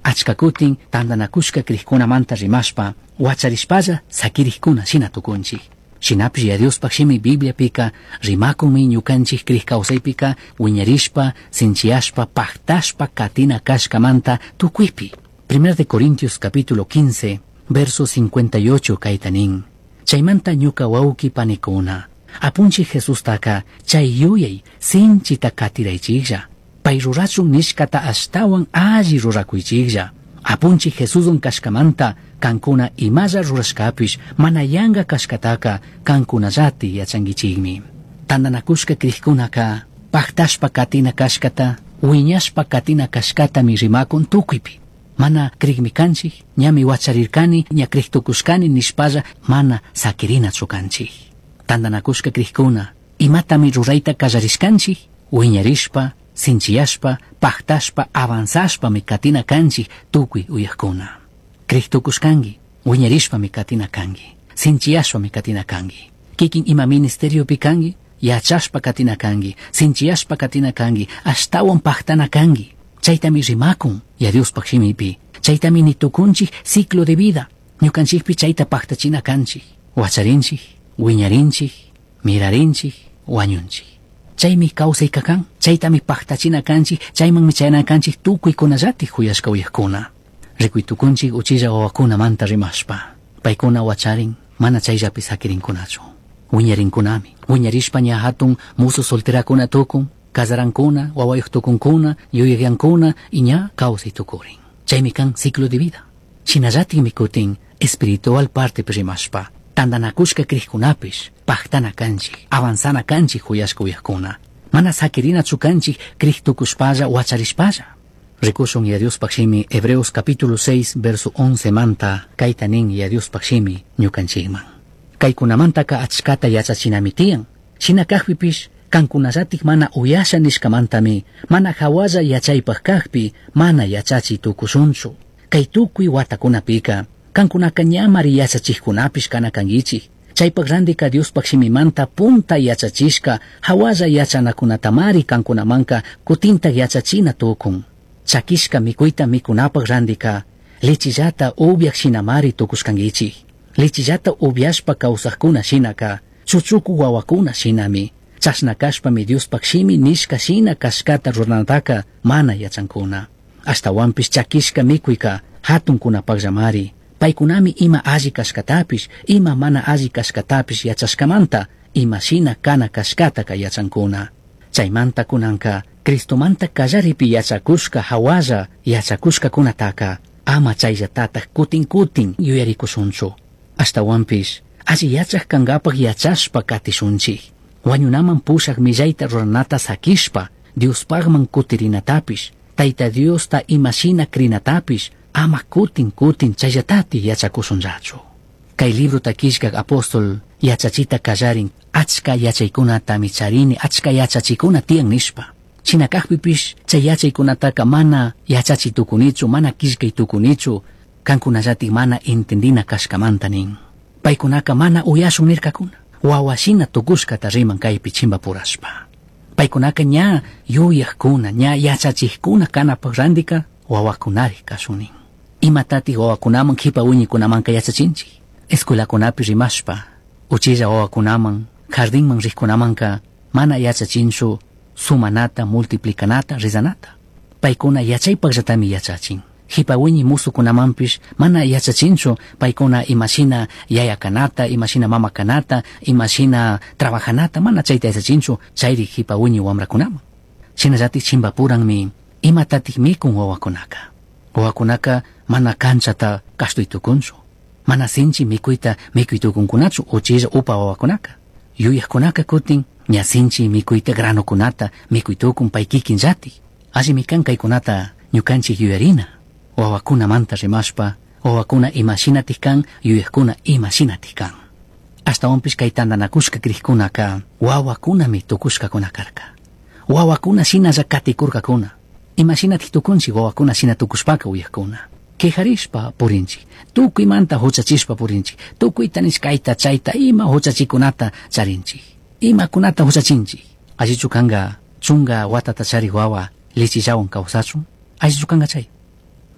achka kutin tandanakushka krikkunamanta rimashpa wacharishpalla sakirikuna shina tukunchik. Shinapish ya Diospak shimi Bibliapika rimakunmi ñukanchik krik kawsaypika wiñarishpa, sinchiyashpa, paktashpa katina kashkamanta tukuypi. 1 de Corintios capítulo 15 verso 58 kaytanin. Chaymanta ñuka wawki panikuna apunchik Jesus taka chay yuyay sinchita katiraychiklla. Pay rurachun nishkata ashtawan alli rurakuychiklla. Apunchik Jesusun kashkamanta kankuna imalla rurashkapish mana yanga kashkataka kankunallati yachankichikmi. Tandanakushka krikkunaka paktashpa katina kashkata wiñashpa katina kashkata mi rimakun tukuypi. Mana krikmi kanchik, ñami wacharirkani, ña kriktukushkani nishpalla mana sakirinachu kanchik. Tandanakushka krikkuna imatami rurayta kallarishkanchik, wiñarishpa, sinchiyashpa, paktashpa, avanzashpa mi katina kanchik tukuy uyakkuna. Kriktukushkanki, wiñarishpa mi katina kanki, sinchiyashpa mi katina kanki. Kikin ima ministerio pi kanki, yachashpa katina kanki, sinchiyashpa katina kanki, ashtawan paktana kanki. Chaytami rimakun, ya Diospak shimipi. Chaytami nitukunchik ciclo de vida. Ñukanchikpi chayta paktachina kanchik. Wacharinchik, wiñarinchik, mirarinchik, wañunchik. Chaymi kawsayka kan, chaytami paktachina kanchik, chaymanmi chayana kanchik tukuykunallati huyashka uyakkuna. Rikuytukunchik uchilla wawakuna manta rimashpa. Paykuna wacharin, mana chayllapi sakirinkunachu. Wiñarinkunami. Wiñarishpa ña hatun musu solterakuna tukun, casarankuna, wawayuq tukunkuna, yuyagyankuna, y ña kawsay tukurin. Chaymi kan ciclo de vida. Shinallatikmi kutin espiritual parte rimashpa. Tandanakushka krikkunapish, paktana kanchik, avanzana kanchik huyashka uyakkuna. Mana sakirinachu kanchik kriktukushpalla, wacharishpalla. Rikushun ya Diospak shimi Hebreos capítulo 6 verso 11 manta kaytanin ya Diospak shimi ñukanchikman. Kaykunamantaka achkata yachachinamitian. Shinakajpipish kankunallatik mana uyasha nishkamantami mana hawalla yachaypaq kaqpi mana yachachi tukushunchu. Kay tukuy watakunapika kankunaka ñamari yachachikkunapish kana kankichik. Chaypaq randika Diospak shimimanta punta yachachishka hawalla yachanakunatamari kankunamanka kutinta yachachina tukun. Chakishka mikuyta mikunapaq randika lechillata ubiaq shinamari tukushkankichik. Lechillata ubiashpa kawsaqkuna shinaka chuchuku wawakuna shinami. Chashnakashpa mi Diospak shimi nishka shina kashkata ruranataka mana yachankuna. Ashtawanpish chakishka mikuyka hatunkunapaqllamari. Paykunami ima alli kashkatapish, ima mana alli kashkatapish yachashkamanta, ima shina kana kashkataka yachankuna. Chaymanta kunanka Cristomanta kallaripi yachakushka hawalla yachakushka kunataka ama chayllatata kutin yuyarikushunchu. Ashtawanpish alli yachaq kankapaq yachashpa katishunchik. Wañunaman pushaq millayta ruranata sakishpa Diospaqman kutirinatapish, Tayta Diosta imashina krinatapish ama kutin chayllatati yachakushunllachu. Kay libro takishkaq apóstol yachachita kallarin achka yachaykunata micharini achka yachachikuna tiyan nishpa. Chinakajpipish chay yachaykunataka mana yachachitukunichu, mana kishkaytukunichu, kankunallatik mana entendina kashkamanta nin. Paykunaka mana uyashun nirkakuna. Wawashina tukushkata riman kaypi chimba purashpa. Paykunaka ña yuyaqkuna, ña yachachikuna kanapaq randika wawakunari kasunin. Imatati wawakunaman hipa wiñikunamanka yachachinchik. Escuelakunapi rimashpa, uchilla wawakunaman, jardinman rikkunamanka mana yachachinchu sumanata, multiplicanata, rizanata. Paykuna yachaypaqllatami yachachin. Hipawiñi musukunamanpish mana yachachinchu paykuna imashina yaya kanata, imashina mama kanata, imashina trabajanata, mana chayta yachachinchu chayri hipawiñi wamrakunaman. Shinallatik chimbapuranmi imatatik mikun wawakunaka. Wawakunaka mana kanchata kastuytukunchu. Mana sinchi mikuyta mikuytukunkunachu uchilla upa wawakunaka. Yuyaqkunaka kutin ña sinchi mikuyta granokunata mikuytukun pay kikinllati. Allimi kan kaykunata ñukanchik yuyarina. Wawakuna manta rimashpa, wawakuna imashinatik kan, yuyaqkuna imashinatik kan. Ashtawanpish kay tandanakushka krikkunaka wawakunami tukushkakuna karka. Wawakuna shinalla katikurkakuna. Imashinatik tukunchik wawakuna shina tukushpaka uyaqkuna. Kejarishpa purinchik, tukuymanta huchachishpa purinchik, tukuyta nishkayta chayta ima huchachikunata charinchik. Ima kunata huchachinchik. Allichu kanga chunga watata chariq wawa lechillawan kawsachun. Allichu kanga chay.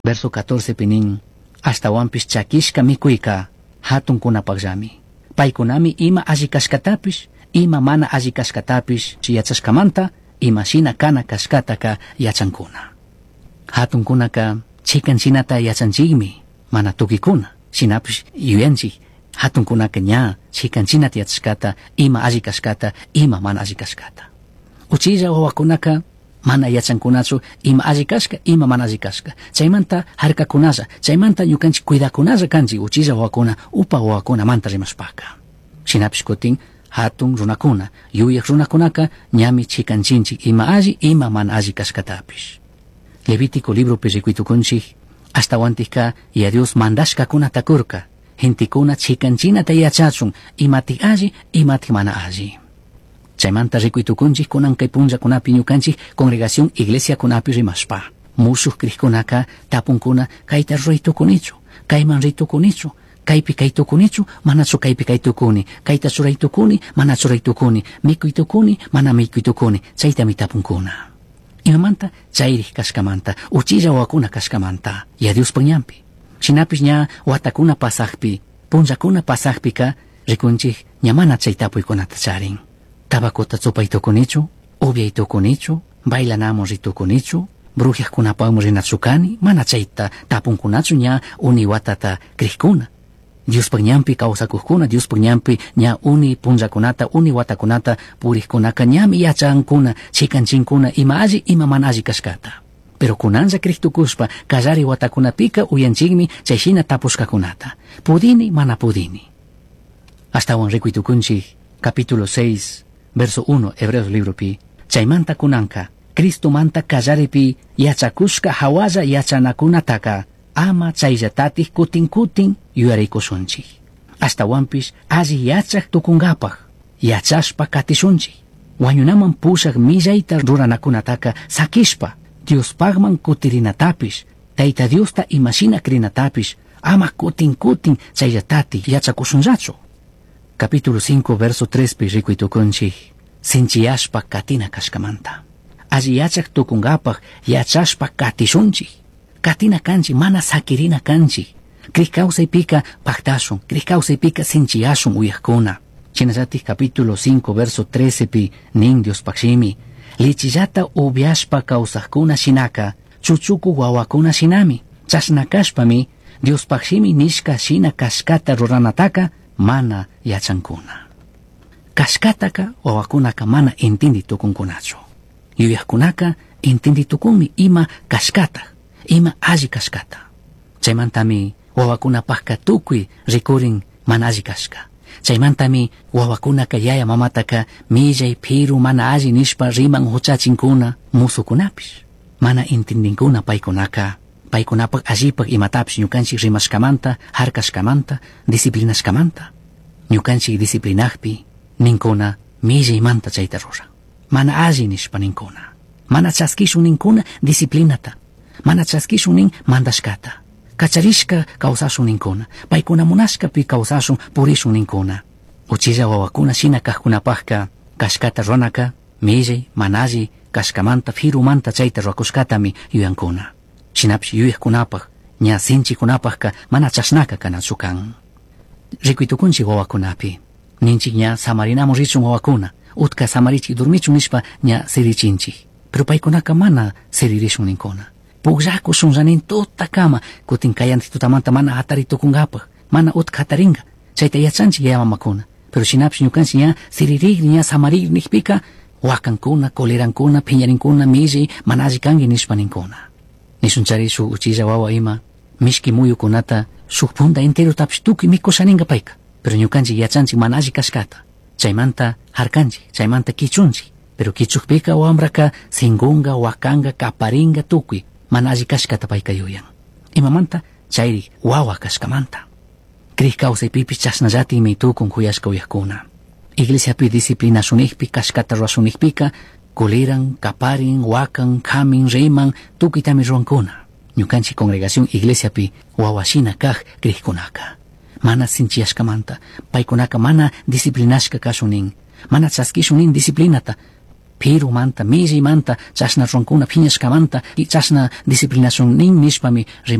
Verso 14 pinin, hasta wampis chakishka mikuyka, hatun kunapakllami. Paykunami ima alli kashkatapish, ima mana alli kashkatapish yachashkamanta, ima shina kana kashkataka yachankuna. Hatun kunaka chikan shinata yachanchikmi, mana tukikuna, shinapish yuyanchik, hatun kunaka ña chikan shinata yachashkata, ima alli kashkata, ima mana alli kashkata. Uchilla wawakunaka mana yachankunachu ima alli kashka, ima mana alli kashka. Chaymanta harkakunalla, chaymanta ñukanchik cuidakunalla kanchik uchilla wawakuna, upa wawakuna manta rimashpaka. Shinapish kutin hatun runakuna, yuyak runakunaka ñami chikanchinchik ima alli, ima mana alli kashkatapish. Levítico libro pirikuitukunchik, hasta wantika y a Dios mandashka kuna takurka, gentikuna chikanchinata yachachun, imatik alli, imatik mana alli. Chaymanta rikuitukunchik kunan kay punlla kunapi ñukanchik congregación iglesia kunapi rimashpa. Musuq krikkunaka tapunkuna kayta ruraytukunichu, kayman ritukunichu, kaypi kaytukunichu, manachu kaypi kaytukuni, kayta churaytukuni, manachu raytukuni, mikuytukuni, mana mikuytukuni, chaytami tapunkuna. Imamanta chayrik kashkamanta, uchilla wawakuna kashkamanta, ya Dios pañampi. Shinapish ña watakuna pasakpi, punllakuna pasakpika, rikunchik ña mana chaytapuykunata charin. Tabakota tsupaytukunichu, ubiaytukunichu, bailanamos ritukunichu, brujiakunapawmi rinachukani, mana chayta tapunkunachu ña uni watata krikuna. Diospak ñampi kawsakukkuna, Diospak ñampi ña uni punllakunata, uni watakunata purikkunaka ñami yachankuna, chikanchinkuna ima alli, ima mana alli kashkata. Pero kunanlla kriktukushpa, kallari watakunapika uyanchikmi chayshina tapushkakunata. Pudini, mana pudini. Astawan rikuitukunchik, capítulo 6, verso 1, Hebreos libro pi. Chaymanta kunanka, Cristo manta kallaripi yachakushka hawalla yachanakunataka, ama chayllatatih kutin kutin yuyaraykusunchik. Hasta wampish alli yachak tukungapaj, yachashpa katishunchik. Wañunaman pushak millayta ruranakunataka sakishpa, Diospagman kutirinatapish, Tayta Diosta imashina krinatapish, ama kutin kutin chayllatati yachakusunllachu. Capítulo 5, verso 3 pi rikuitukunchik, sinchiyashpa katina kashkamanta. Alli yachak tukungapaj yachashpa katishunchik. Katina kanchi, mana sakirina kanchi. Krikawsaypika paktashun, krikawsaypika sinchiyashun uyakkuna. Chinallatik capítulo 5, verso 13 pi nin Diospakshimi, lichillata ubiashpa kawsaqkuna shinaka, chuchuku wawakuna shinami. Chashnakashpami, Diospakshimi nishka shina kashkata ruranataka, mana yachankuna. Kashkataka wawakunaka mana intinditukunkunachu. Yuyakkunaka intinditukunmi ima kashkata, ima alli kashkata. Chaymantami wawakunapajka tukuy rikurin mana alli kashka. Chaymantami wawakunaka yaya mamataka millay phiru mana alli nishpa riman huchachinkuna musukunapish. Mana intindinkuna paykunaka, paykunapak allipak imatapish ñukanchik rimashkamanta, harkashkamanta, disciplinashkamanta. Ñukanchik disciplinakpi ninkuna millaymanta chayta rura. Mana alli nishpa ninkuna. Mana chaskishun ninkuna disciplinata. Mana chaskishun nin mandashkata. Kacharishka kawsashun ninkuna. Paykuna munashkapi kawsashun purishun ninkuna. Uchilla wawakuna shina kajkunapajka kashkata runaka, millay, mana alli, kashkamanta, firumanta chayta ruakushkatami yuyankuna. Shinapish yuyakkunapaj, ña sinchikunapajka mana chashnaka kanachu kan. Rikuitukunchik wawakunapi. Ninchik ña samarinamos richun wawakuna. Utka samarichik durmichun nishpa ña sirichinchik. Pero paykunaka mana siririshun ninkuna. Pugllakushun ranin tuta kama, kutin kayantik tutamanta mana hataritukunkapaj, mana utka hataringa. Chayta yachanchik yaya mamakuna. Pero shinapish ñukanchik ña siririgri ña samaririkpika, wakankuna, kolerankuna, piñarinkuna, millay, mana alli kanki nishpa ninkuna. Nishunchari shuk uchilla wawa ima, mishki muyukunata, shuk punta entero tapish tukuy mikushaninga payka. Pero ñukanchik yachanchik mana alli kashkata. Chaymanta harkanchik, chaymanta kichunchik. Pero kichukpika wambraka singunga, wakanga, kaparinga tukuy, mana alli kashkata payka yuyan. Imamanta chayri wawa kashkamanta. Krik kawsaypipish chashnallati tukun kuyashka uyakkuna. Iglesiapi disciplinashunikpi kashkata ruashunikpika, kuliran, kaparin, wakan, kamin, riman, tukitami ruankuna. Ñukanchik congregación iglesiapi wawashina kaj krikkunaka. Mana sinchiyashkamanta, paykunaka mana disciplinashka kashunin, mana chaskishunin disciplinata, pero manta, misi manta, chasna roncuna piñascamanta, y chasna disciplinación nin nishpami